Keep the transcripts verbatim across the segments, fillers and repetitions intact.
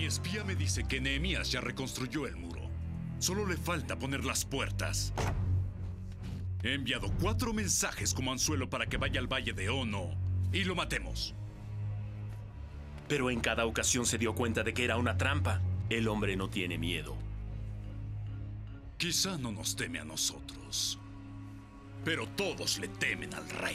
Mi espía me dice que Nehemías ya reconstruyó el muro. Solo le falta poner las puertas. He enviado cuatro mensajes como anzuelo para que vaya al valle de Ono y lo matemos. Pero en cada ocasión se dio cuenta de que era una trampa. El hombre no tiene miedo. Quizá no nos teme a nosotros, pero todos le temen al rey.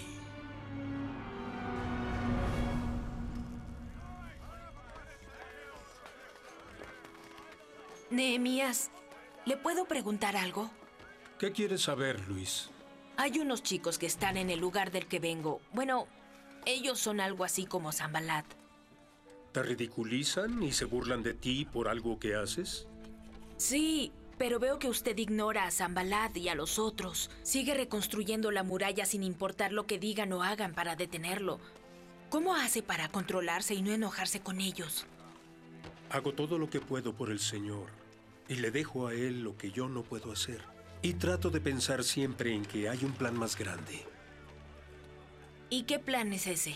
Nehemías, ¿le puedo preguntar algo? ¿Qué quieres saber, Luis? Hay unos chicos que están en el lugar del que vengo. Bueno, ellos son algo así como Sanbalat. ¿Te ridiculizan y se burlan de ti por algo que haces? Sí, pero veo que usted ignora a Sanbalat y a los otros. Sigue reconstruyendo la muralla sin importar lo que digan o hagan para detenerlo. ¿Cómo hace para controlarse y no enojarse con ellos? Hago todo lo que puedo por el Señor y le dejo a Él lo que yo no puedo hacer. Y trato de pensar siempre en que hay un plan más grande. ¿Y qué plan es ese?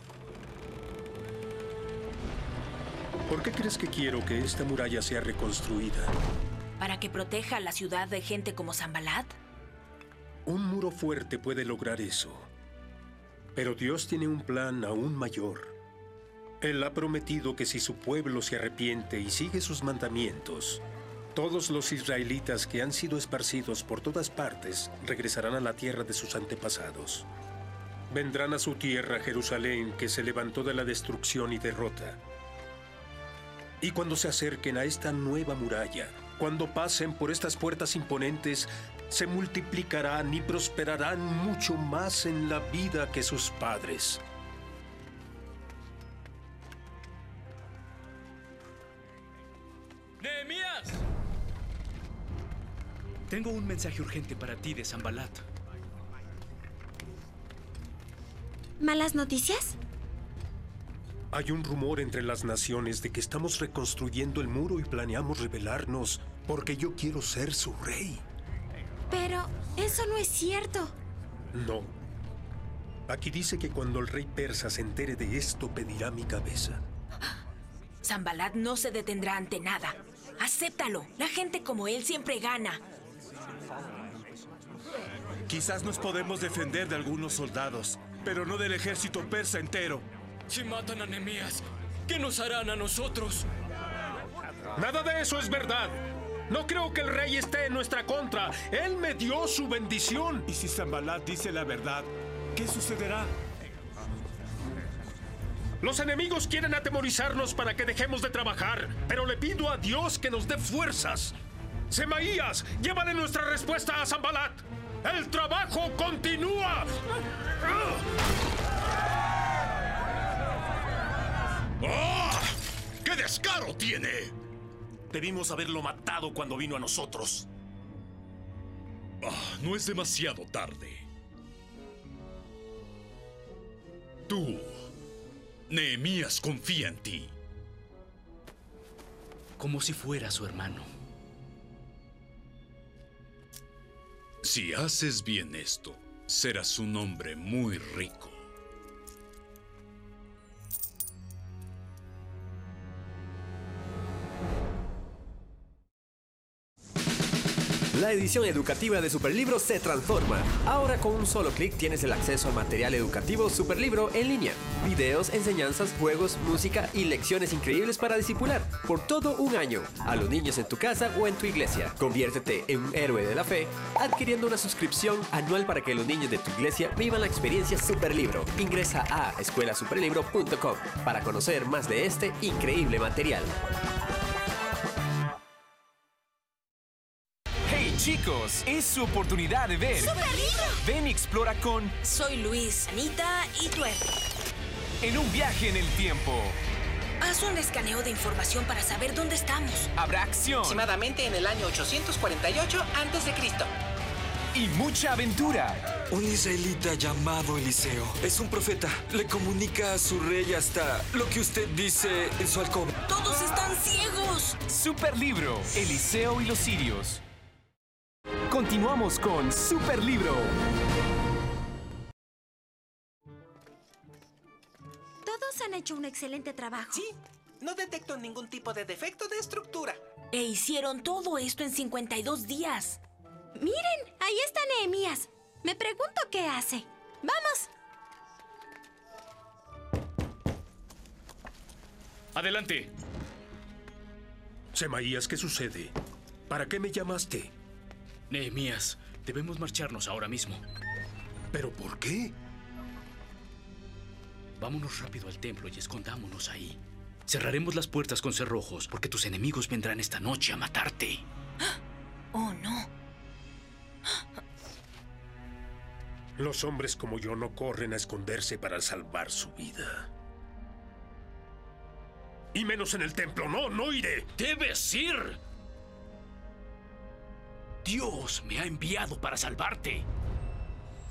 ¿Por qué crees que quiero que esta muralla sea reconstruida? ¿Para que proteja a la ciudad de gente como Sanbalat? Un muro fuerte puede lograr eso. Pero Dios tiene un plan aún mayor. Él ha prometido que si su pueblo se arrepiente y sigue sus mandamientos, todos los israelitas que han sido esparcidos por todas partes regresarán a la tierra de sus antepasados. Vendrán a su tierra, Jerusalén, que se levantó de la destrucción y derrota. Y cuando se acerquen a esta nueva muralla, cuando pasen por estas puertas imponentes, se multiplicarán y prosperarán mucho más en la vida que sus padres. ¡Nehemías! Tengo un mensaje urgente para ti de Sanbalat. ¿Malas noticias? Hay un rumor entre las naciones de que estamos reconstruyendo el muro y planeamos rebelarnos porque yo quiero ser su rey. Pero eso no es cierto. No. Aquí dice que cuando el rey persa se entere de esto, pedirá mi cabeza. Sanbalat no se detendrá ante nada. Acéptalo. La gente como él siempre gana. Quizás nos podemos defender de algunos soldados, pero no del ejército persa entero. Si matan a Nehemías, ¿qué nos harán a nosotros? Nada de eso es verdad. No creo que el rey esté en nuestra contra. Él me dio su bendición. Y si Sanbalat dice la verdad, ¿qué sucederá? Los enemigos quieren atemorizarnos para que dejemos de trabajar, pero le pido a Dios que nos dé fuerzas. Semaías, llévale nuestra respuesta a Sanbalat. ¡El trabajo continúa! ¡Ah! ¡Qué descaro tiene! Debimos haberlo matado cuando vino a nosotros. Ah, no es demasiado tarde. Tú, Nehemías, confía en ti. Como si fuera su hermano. Si haces bien esto, serás un hombre muy rico. La edición educativa de Superlibro se transforma. Ahora con un solo clic tienes el acceso al material educativo Superlibro en línea. Videos, enseñanzas, juegos, música y lecciones increíbles para discipular por todo un año. A los niños en tu casa o en tu iglesia. Conviértete en un héroe de la fe adquiriendo una suscripción anual para que los niños de tu iglesia vivan la experiencia Superlibro. Ingresa a escuela superlibro punto com para conocer más de este increíble material. Chicos, es su oportunidad de ver. ¡Superlibro! Ven y explora con... Soy Luis, Anita y Tuer. En un viaje en el tiempo. Haz un escaneo de información para saber dónde estamos. Habrá acción. Aproximadamente en el año ochocientos cuarenta y ocho antes de Cristo. Y mucha aventura. Un israelita llamado Eliseo es un profeta. Le comunica a su rey hasta lo que usted dice en su alcoba. ¡Todos están ciegos! Superlibro, Eliseo y los sirios. Continuamos con Superlibro. Todos han hecho un excelente trabajo. Sí, No detecto ningún tipo de defecto de estructura. E hicieron todo esto en cincuenta y dos días. Miren, ahí está Nehemías. Me pregunto qué hace. ¡Vamos! ¡Adelante! Semaías, ¿qué sucede? ¿Para qué me llamaste? Nehemías, debemos marcharnos ahora mismo. ¿Pero por qué? Vámonos rápido al templo y escondámonos ahí. Cerraremos las puertas con cerrojos porque tus enemigos vendrán esta noche a matarte. ¡Oh, no! Los hombres como yo no corren a esconderse para salvar su vida. Y menos en el templo. No, no iré. ¡Debes ir! Dios me ha enviado para salvarte.